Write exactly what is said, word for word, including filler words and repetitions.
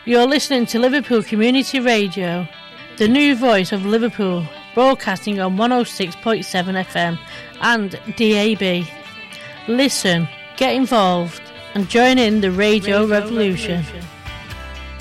You're listening to Liverpool Community Radio, the new voice of Liverpool, broadcasting on one oh six point seven F M and D A B. Listen, get involved, and join in the radio, radio revolution. revolution.